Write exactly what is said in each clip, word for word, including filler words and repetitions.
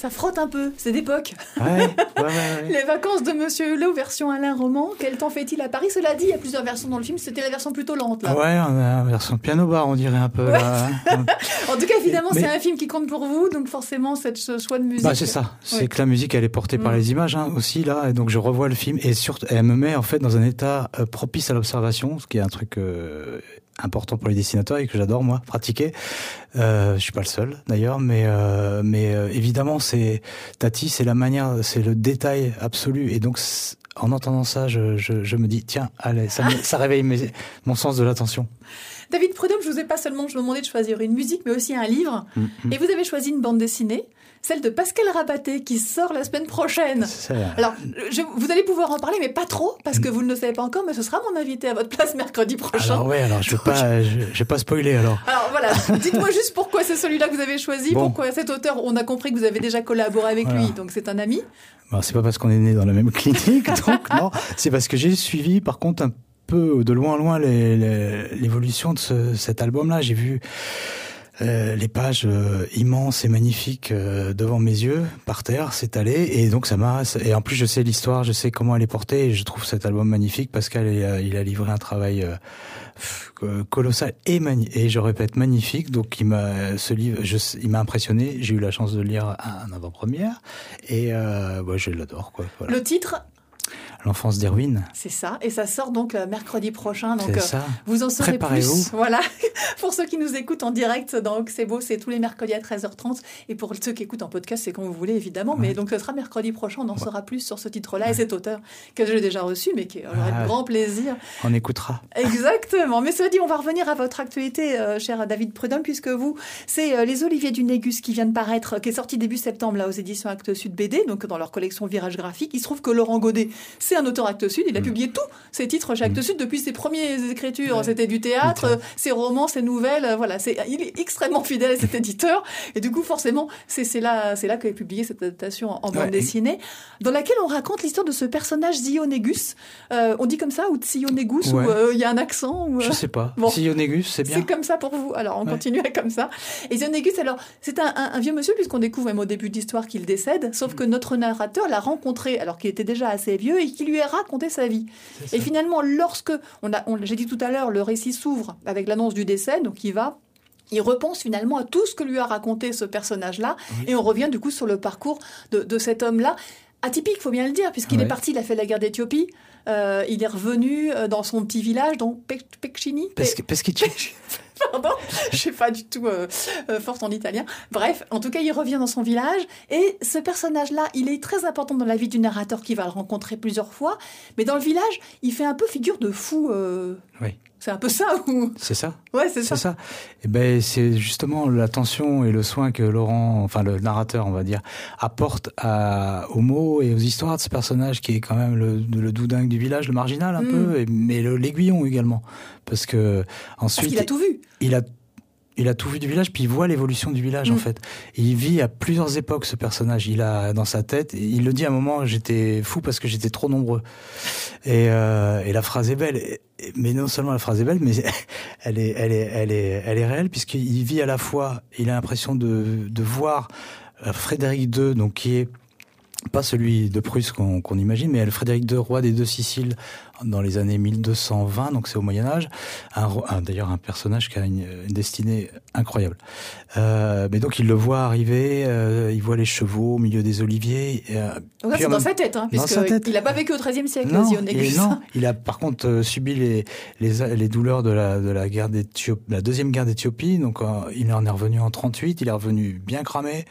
Ça frotte un peu, c'est d'époque. Ouais, ouais, ouais, ouais. Les vacances de Monsieur Hulot, version Alain Roman. Quel temps fait-il à Paris? Cela dit, il y a plusieurs versions dans le film. C'était la version plutôt lente, là. Ouais, on a une version piano-bar, on dirait un peu. Ouais. Là. En tout cas, évidemment, Mais... c'est un film qui compte pour vous, donc forcément, cette ce choix de musique. Bah, c'est ça. C'est ouais. que la musique, elle est portée mmh. par les images hein, aussi, là. Et donc, je revois le film et surtout, elle me met en fait dans un état euh, propice à l'observation, ce qui est un truc euh, important pour les dessinateurs et que j'adore, moi, pratiquer. Euh, je suis pas le seul, d'ailleurs, mais, euh, mais euh, évidemment, c'est Tati, c'est la manière, c'est le détail absolu. Et donc, en entendant ça, je, je, je me dis, tiens, allez, ça, me, ça réveille mes, mon sens de l'attention. David Prudhomme, je vous ai pas seulement demandé de choisir une musique, mais aussi un livre. Mm-hmm. Et vous avez choisi une bande dessinée, celle de Pascal Rabaté, qui sort la semaine prochaine. C'est... Alors, je, vous allez pouvoir en parler, mais pas trop, parce que vous ne le savez pas encore, mais ce sera mon invité à votre place mercredi prochain. Alors ouais, alors je vais pas, je, je vais pas spoiler alors. Alors voilà, dites-moi juste pourquoi c'est celui-là que vous avez choisi, bon. Pourquoi cet auteur. On a compris que vous avez déjà collaboré avec voilà. lui, donc c'est un ami. Bon, c'est pas parce qu'on est né dans la même clinique, donc non, c'est parce que j'ai suivi, par contre, un peu de loin en loin les, les, l'évolution de ce, cet album-là. J'ai vu euh, les pages euh, immenses et magnifiques euh, devant mes yeux, par terre, s'étaler, et donc ça m'a. Et en plus, je sais l'histoire, je sais comment elle est portée, et je trouve cet album magnifique. Pascal, il a, il a livré un travail euh, colossal et mani- et je répète magnifique. Donc, il m'a ce livre, je, il m'a impressionné. J'ai eu la chance de le lire en avant-première, et euh, ouais, je l'adore, quoi. Voilà. Le titre. L'enfance d'Erwin. C'est ça, et ça sort donc euh, mercredi prochain. Donc c'est ça. Euh, vous en saurez Préparez-vous. plus. Voilà. Pour ceux qui nous écoutent en direct, donc c'est beau, c'est tous les mercredis à treize heures trente. Et pour ceux qui écoutent en podcast, c'est quand vous voulez évidemment. Ouais. Mais donc ce sera mercredi prochain. On en ouais. saura plus sur ce titre-là ouais. et cet auteur que j'ai déjà reçu, mais qui aura ah, de grand plaisir. On écoutera. Exactement. Mais cela dit, on va revenir à votre actualité, euh, cher David Prudhomme, puisque vous, c'est euh, Les Oliviers du Négus qui vient de paraître, qui est sorti début septembre là aux éditions Actes Sud B D, donc dans leur collection Virage Graphique. Il se trouve que Laurent Godet, c'est un auteur Actes Sud. Il a mmh. publié tous ses titres chez Actes mmh. Sud depuis ses premières écritures. Ouais. C'était du théâtre, okay. ses romans, ses nouvelles. Voilà, c'est, il est extrêmement fidèle à cet éditeur. Et du coup, forcément, c'est, c'est là, c'est là qu'est publié cette adaptation en, en bande ouais. dessinée, dans laquelle on raconte l'histoire de ce personnage Zionégus. Euh, on dit comme ça, ou Tsionégus, ouais. ou il euh, y a un accent ou, euh... Je sais pas. Bon. Zionégus, c'est bien. C'est comme ça pour vous. Alors, on ouais. continue comme ça. Et Zionégus, alors, c'est un, un, un vieux monsieur, puisqu'on découvre même au début de l'histoire qu'il décède, sauf mmh. que notre narrateur l'a rencontré, alors qu'il était déjà assez vieux, et qui lui a raconté sa vie. Et finalement, lorsque, on a, on, j'ai dit tout à l'heure, le récit s'ouvre avec l'annonce du décès, donc il va, il repense finalement à tout ce que lui a raconté ce personnage-là, oui. et on revient du coup sur le parcours de, de cet homme-là. Atypique, il faut bien le dire, puisqu'il oui. est parti, il a fait la guerre d'Éthiopie, euh, il est revenu dans son petit village, donc Pecchini. Peschici. Pardon, je ne suis pas du tout euh, euh, forte en italien. Bref, en tout cas, il revient dans son village. Et ce personnage-là, il est très important dans la vie du narrateur qui va le rencontrer plusieurs fois. Mais dans le village, il fait un peu figure de fou. Euh... Oui. C'est un peu ça ou... C'est ça. Ouais, c'est, c'est ça. ça. Et ben, c'est justement l'attention et le soin que Laurent, enfin le narrateur, on va dire, apporte à, aux mots et aux histoires de ce personnage qui est quand même le, le doudingue du village, le marginal un mmh. peu, et, mais le, l'aiguillon également. Parce que ensuite... Parce qu'il a tout vu. Il a Il a tout vu du village, puis il voit l'évolution du village, mmh. en fait. Et il vit à plusieurs époques, ce personnage. Il a dans sa tête, il le dit à un moment, j'étais fou parce que j'étais trop nombreux. Et, euh, et la phrase est belle. Mais non seulement la phrase est belle, mais elle est, elle est, elle est, elle est réelle, puisqu'il vit à la fois, il a l'impression de, de voir Frédéric deux, donc qui est pas celui de Prusse qu'on, qu'on imagine, mais Frédéric deux, roi des deux Siciles, dans les années mille deux cent vingt, donc c'est au Moyen-Âge. Un, un, d'ailleurs, un personnage qui a une, une destinée incroyable. Euh, mais donc, il le voit arriver, euh, il voit les chevaux au milieu des oliviers. Euh, donc ça, c'est dans sa tête, hein, puisqu'il n'a pas vécu au treizième siècle, non, Zionégus. Non, il a par contre euh, subi les, les, les douleurs de la, de la guerre d'Éthiopie, la deuxième guerre d'Éthiopie. Donc, euh, il en est revenu en trente-huit, il est revenu bien cramé,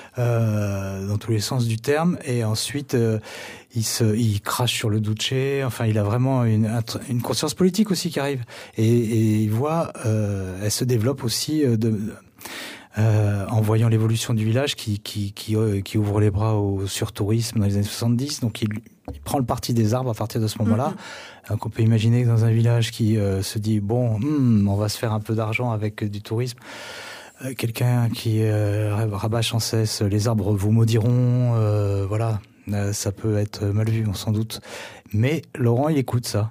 euh, dans tous les sens du terme. Et ensuite, euh, il se, il crache sur le Duce. Enfin, il a vraiment une, une conscience politique aussi qui arrive. Et, et il voit, euh, elle se développe aussi de, euh, en voyant l'évolution du village qui, qui, qui, euh, qui ouvre les bras au surtourisme dans les années soixante-dix. Donc, il, il prend le parti des arbres à partir de ce moment-là. Mm-hmm. Donc, on peut imaginer que dans un village qui euh, se dit, bon, hmm, on va se faire un peu d'argent avec du tourisme. Euh, quelqu'un qui euh, rabâche sans cesse, les arbres vous maudiront, euh, voilà. Ça peut être mal vu, sans doute. Mais Laurent, il écoute ça.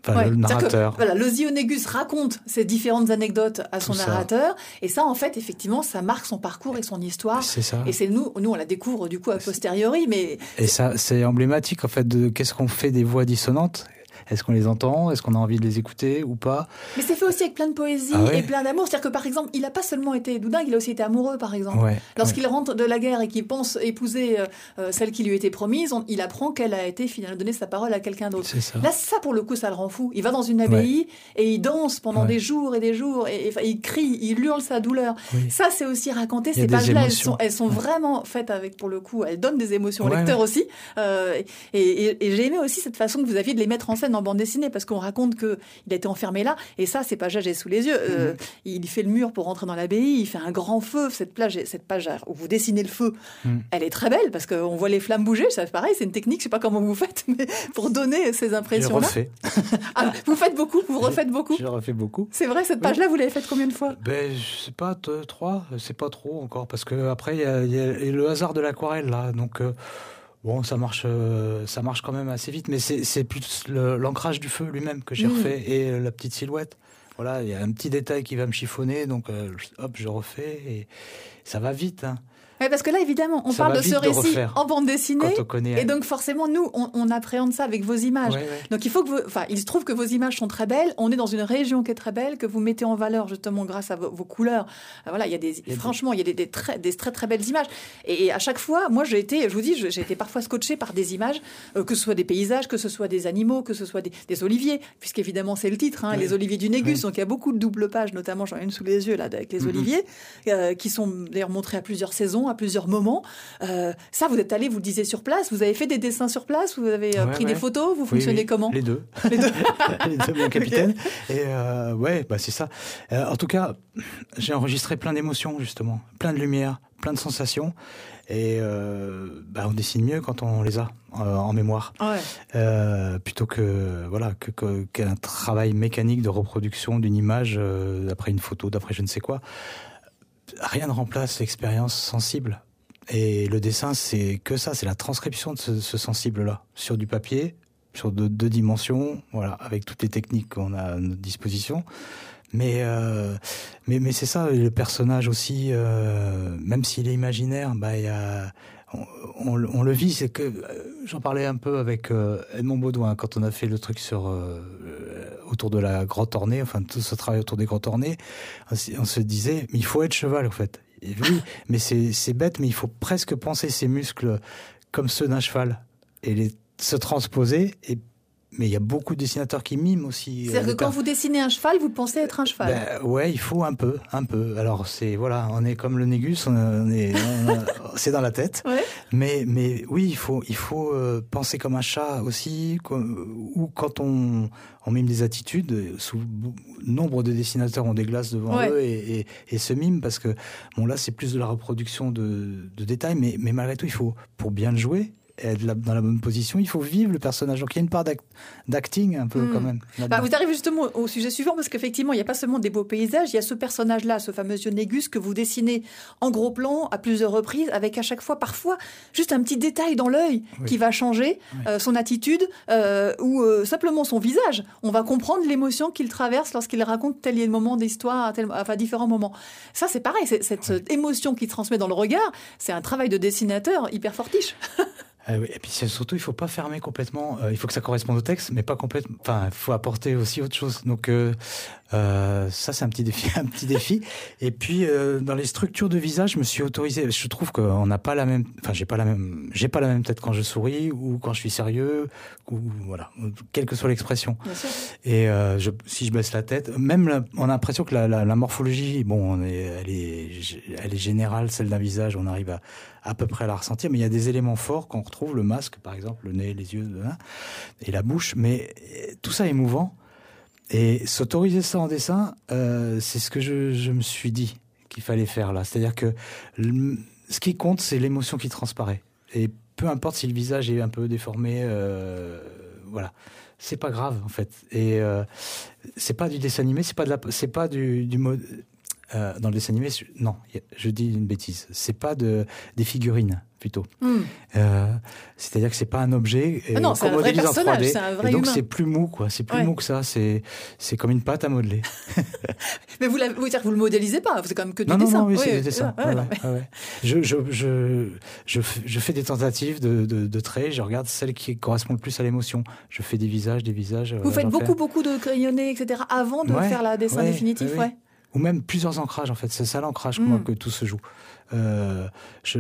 Enfin, ouais. le narrateur. Que, voilà, l'Osionégus raconte ses différentes anecdotes à son Tout narrateur, ça. Et ça, en fait, effectivement, ça marque son parcours et son histoire. C'est ça. Et c'est nous, nous, on la découvre du coup a posteriori, mais et ça, c'est emblématique en fait de qu'est-ce qu'on fait des voix dissonantes. Est-ce qu'on les entend ? Est-ce qu'on a envie de les écouter ou pas ? Mais c'est fait aussi avec plein de poésie ah ouais. et plein d'amour. C'est-à-dire que, par exemple, il n'a pas seulement été doudingue, il a aussi été amoureux, par exemple. Ouais, Lorsqu'il ouais. rentre de la guerre et qu'il pense épouser euh, celle qui lui était promise, on, il apprend qu'elle a été finalement donné sa parole à quelqu'un d'autre. C'est ça. Là, ça, pour le coup, ça le rend fou. Il va dans une abbaye ouais. et il danse pendant ouais. des jours et des jours. Et, et, et il crie, il hurle sa douleur. Oui. Ça, c'est aussi raconté. Ces pages-là, elles sont, elles sont ouais. vraiment faites avec, pour le coup, elles donnent des émotions ouais, au lecteur ouais. aussi. Euh, et, et, et j'ai aimé aussi cette façon que vous aviez de les mettre en scène en bande dessinée, parce qu'on rapconte qu'il a été enfermé là, et ça, ces pages-là, j'ai sous les yeux. Euh, mmh. Il fait le mur pour rentrer dans l'abbaye, il fait un grand feu. Cette, plage, cette page où vous dessinez le feu, mmh. elle est très belle, parce qu'on voit les flammes bouger. C'est pareil, c'est une technique, je ne sais pas comment vous faites, mais pour donner ces impressions-là. Je refais. Ah, vous faites beaucoup, vous refaites beaucoup. Je refais beaucoup. C'est vrai, cette page-là, oui. vous l'avez faite combien de fois ? Ben, je ne sais pas, trois, c'est pas trop encore, parce qu'après, il y, y a le hasard de l'aquarelle, là, donc... Euh... Bon, ça marche, euh, ça marche quand même assez vite, mais c'est, c'est plus le, l'ancrage du feu lui-même que j'ai mmh. refait et euh, la petite silhouette. Voilà, il y a un petit détail qui va me chiffonner, donc euh, hop, je refais et ça va vite. Hein. Oui, parce que là, évidemment, on ça parle de ce récit de en bande dessinée, on connaît, et donc forcément, nous, on, on appréhende ça avec vos images. Ouais, ouais. Donc il faut que, vous, enfin, il se trouve que vos images sont très belles. On est dans une région qui est très belle, que vous mettez en valeur justement grâce à vos, vos couleurs. Voilà, il y a des, il y a franchement, des... il y a des, des, très, des très très belles images. Et, et à chaque fois, moi, j'ai été, je vous dis, j'ai été parfois scotchée par des images, euh, que ce soit des paysages, que ce soit des animaux, que ce soit des, des oliviers, puisqu'évidemment c'est le titre, hein, ouais. les oliviers du Négus. Ouais. Donc il y a beaucoup de doubles pages, notamment j'en ai une sous les yeux là avec les mm-hmm. oliviers, euh, qui sont d'ailleurs montrés à plusieurs saisons, à plusieurs moments. Euh, ça, vous êtes allé, vous le disiez sur place, vous avez fait des dessins sur place, vous avez euh, ouais, pris ouais. des photos, vous oui, fonctionnez oui. comment ? Les deux. Les deux. Les deux, mon capitaine. Et euh, ouais, bah c'est ça. Euh, en tout cas, j'ai enregistré plein d'émotions, justement, plein de lumière, plein de sensations. Et euh, bah, on dessine mieux quand on les a euh, en mémoire. Ouais. Euh, plutôt que, voilà, que, que, qu'un travail mécanique de reproduction d'une image euh, d'après une photo, d'après je ne sais quoi. Rien ne remplace l'expérience sensible. Et le dessin, c'est que ça, c'est la transcription de ce, ce sensible-là, sur du papier, sur deux, deux dimensions, voilà, avec toutes les techniques qu'on a à notre disposition. Mais, euh, mais, mais c'est ça, le personnage aussi, euh, même s'il est imaginaire, bah, y a, on, on, on le vit. C'est que, euh, j'en parlais un peu avec euh, Edmond Baudouin, quand on a fait le truc sur, euh, autour de la grotte ornée, enfin, tout ce travail autour des grottes ornées, on, on se disait, mais il faut être cheval, en fait. Oui, mais c'est, c'est bête, mais il faut presque penser ses muscles comme ceux d'un cheval et les, se transposer. Et, mais il y a beaucoup de dessinateurs qui miment aussi. C'est-à-dire euh, que quand vous dessinez un cheval, vous pensez être un cheval. Ben, ouais, il faut un peu, un peu. Alors c'est voilà, on est comme le Négus, on est, on a, c'est dans la tête. Ouais. Mais mais oui, il faut il faut euh, penser comme un chat aussi. Ou quand on on mime des attitudes, sous, nombre de dessinateurs ont des glaces devant ouais. eux et, et, et se miment parce que bon là c'est plus de la reproduction de, de détails, mais mais malgré tout il faut pour bien le jouer. Être dans la bonne position, il faut vivre le personnage. Donc il y a une part d'acting un peu mmh. quand même. Bah, vous arrivez justement au sujet suivant parce qu'effectivement il n'y a pas seulement des beaux paysages, il y a ce personnage-là, ce fameux Négus que vous dessinez en gros plan à plusieurs reprises avec à chaque fois parfois juste un petit détail dans l'œil oui. qui va changer oui. euh, son attitude euh, ou euh, simplement son visage. On va comprendre l'émotion qu'il traverse lorsqu'il raconte tel moment d'histoire à, tel, à différents moments. Ça c'est pareil, c'est, cette oui. émotion qu'il transmet dans le regard, c'est un travail de dessinateur hyper fortiche. Euh, oui. Et puis surtout, il faut pas fermer complètement. Euh, il faut que ça corresponde au texte, mais pas complètement. Enfin, il faut apporter aussi autre chose. Donc euh, euh, ça, c'est un petit défi, un petit défi. Et puis euh, dans les structures de visage, je me suis autorisé. Je trouve qu'on n'a pas la même. Enfin, j'ai pas la même. J'ai pas la même tête quand je souris ou quand je suis sérieux ou voilà, quelle que soit l'expression. Et euh, je, si je baisse la tête, même la, on a l'impression que la, la, la morphologie, bon, on est, elle est, elle est générale, celle d'un visage. On arrive à à peu près à la ressentir, mais il y a des éléments forts qu'on retrouve, le masque par exemple, le nez, les yeux hein, et la bouche, mais tout ça est mouvant et s'autoriser ça en dessin, euh, c'est ce que je, je me suis dit qu'il fallait faire là, c'est-à-dire que le, ce qui compte c'est l'émotion qui transparaît et peu importe si le visage est un peu déformé, euh, voilà, c'est pas grave en fait et euh, c'est pas du dessin animé, c'est pas de la, c'est pas du, du mode. Euh, dans le dessin animé, je, non, je dis une bêtise. C'est pas de, des figurines, plutôt. Mm. Euh, c'est-à-dire que c'est pas un objet. Ah non, c'est un vrai personnage, c'est un vrai et donc humain. c'est plus mou, quoi. C'est plus ouais. mou que ça. C'est, c'est comme une pâte à modeler. Mais vous, vous dire que vous le modélisez pas. C'est quand même que du non, dessin. Non, non, oui, oui, c'est oui, du dessin. Ouais, ouais, ouais, ouais, ouais. Je, je, je, je, je fais des tentatives de, de, de traits. Je regarde celle qui correspond le plus à l'émotion. Je fais des visages, des visages. Vous euh, faites beaucoup, fais. beaucoup de crayonnés, et cetera. Avant de ouais, faire la dessin ouais, définitif, ouais. ouais. Ou même plusieurs ancrages, en fait. C'est ça l'ancrage mm. que tout se joue. Euh, je...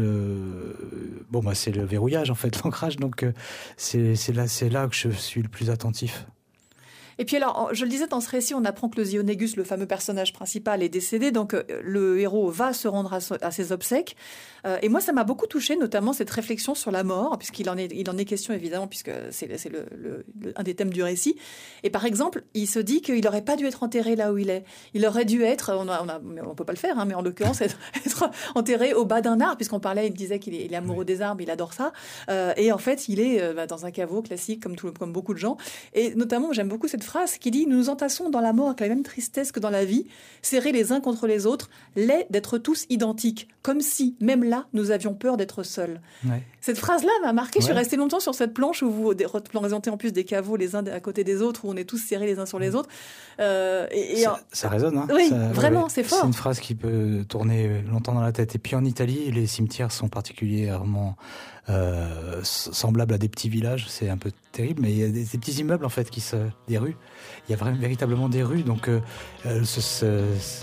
Bon, bah, c'est le verrouillage, en fait, l'ancrage. Donc, euh, c'est, c'est, là, c'est là que je suis le plus attentif. Et puis alors, je le disais, dans ce récit, on apprend que le Zionégus, le fameux personnage principal, est décédé. Donc, euh, le héros va se rendre à, so- à ses obsèques. Euh, et moi, ça m'a beaucoup touchée, notamment cette réflexion sur la mort, puisqu'il en est, il en est question, évidemment, puisque c'est, c'est le, le, le, un des thèmes du récit. Et par exemple, il se dit qu'il n'aurait pas dû être enterré là où il est. Il aurait dû être, on a, on a, on peut pas le faire, hein, mais en l'occurrence, être, être enterré au bas d'un arbre, puisqu'on parlait, il disait qu'il est, il est amoureux oui. des arbres, il adore ça. Euh, et en fait, il est euh, bah, dans un caveau classique, comme, tout, comme beaucoup de gens. Et notamment, j'aime beaucoup cette phrase qui dit « Nous nous entassons dans la mort avec la même tristesse que dans la vie, serrés les uns contre les autres, laid d'être tous identiques, comme si, même là, nous avions peur d'être seuls. Ouais. » Cette phrase-là m'a marqué. Ouais. Je suis restée longtemps sur cette planche où vous représentez en plus des caveaux les uns à côté des autres, où on est tous serrés les uns sur les autres. Euh, et, et ça, en... ça résonne, hein. Oui, ça, vraiment, ouais, c'est fort. C'est une phrase qui peut tourner longtemps dans la tête. Et puis en Italie, les cimetières sont particulièrement euh, semblables à des petits villages. C'est un peu terrible, mais il y a des, des petits immeubles en fait, qui se, des rues. Il y a vraiment véritablement des rues, donc euh, ce, ce,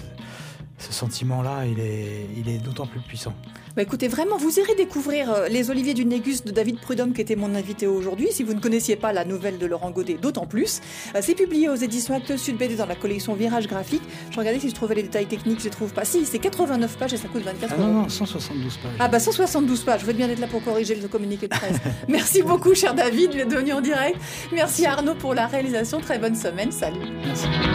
ce sentiment-là, il est, il est d'autant plus puissant. Bah écoutez, vraiment, vous irez découvrir euh, Les Oliviers du Négus de David Prudhomme, qui était mon invité aujourd'hui. Si vous ne connaissiez pas la nouvelle de Laurent Godet, d'autant plus. Euh, c'est publié aux éditions Actes Sud B D dans la collection Virage Graphique. Je regardais si je trouvais les détails techniques, je les trouve pas. Si, c'est quatre-vingt-neuf pages et ça coûte vingt-quatre euros. Ah non, non, cent soixante-douze pages. Ah bah cent soixante-douze pages, je vais bien être là pour corriger le communiqué de presse. Merci beaucoup, cher David, d'être venu en direct. Merci Arnaud pour la réalisation. Très bonne semaine, salut. Merci.